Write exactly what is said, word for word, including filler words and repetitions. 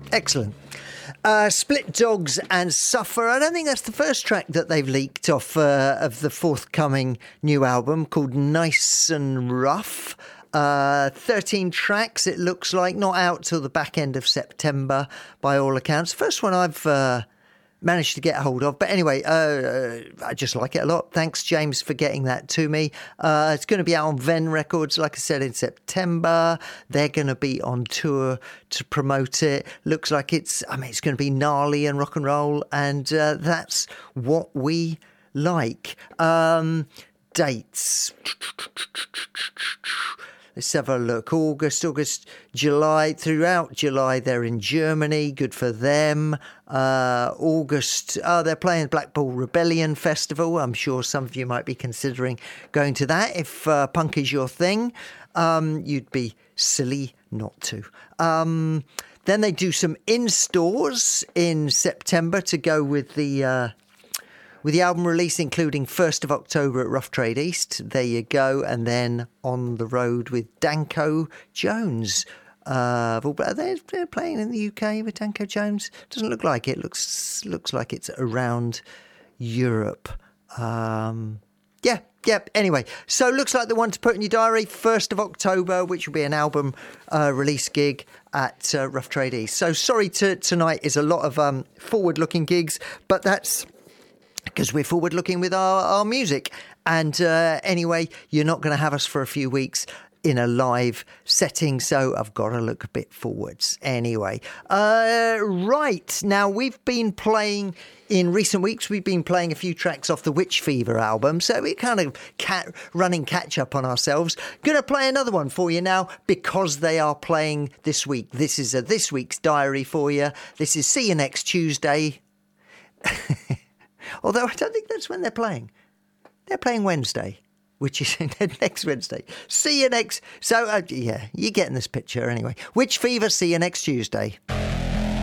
Excellent. Uh, Split Dogs and Suffer. I don't think that's the first track that they've leaked off uh, of the forthcoming new album called Nice and Rough. Uh, thirteen tracks, it looks like, not out till the back end of September by all accounts. First one I've uh, managed to get hold of. But anyway, uh, I just like it a lot. Thanks, James, for getting that to me. Uh, it's going to be out on Ven Records, like I said, in September. They're going to be on tour to promote it. Looks like it's, I mean, it's going to be gnarly and rock and roll. And uh, that's what we like. Um, dates. Let's have a look. August, August, July. Throughout July, they're in Germany. Good for them. Uh, August, oh, they're playing Black Bull Rebellion Festival. I'm sure some of you might be considering going to that. If uh, punk is your thing, um, you'd be silly not to. Um, then they do some in-stores in September to go with the... Uh, With the album release, including first of October at Rough Trade East. There you go. And then on the road with Danko Jones. Uh, are they they're playing in the U K with Danko Jones? Doesn't look like it. Looks looks like it's around Europe. Um, yeah, yeah. Anyway, so looks like the one to put in your diary. first of October, which will be an album uh, release gig at uh, Rough Trade East. So sorry to tonight is a lot of um, forward-looking gigs, but that's... because we're forward-looking with our, our music. And uh, anyway, you're not going to have us for a few weeks in a live setting, so I've got to look a bit forwards. Anyway, uh, right. Now, we've been playing, in recent weeks, we've been playing a few tracks off the Witch Fever album, so we're kind of cat, running catch-up on ourselves. Going to play another one for you now, because they are playing this week. This is a This Week's Diary for you. This is See You Next Tuesday. Although I don't think that's when they're playing. They're playing Wednesday, which is next Wednesday. See you next... So, uh, yeah, you're getting this picture anyway. Witch Fever, see you next Tuesday.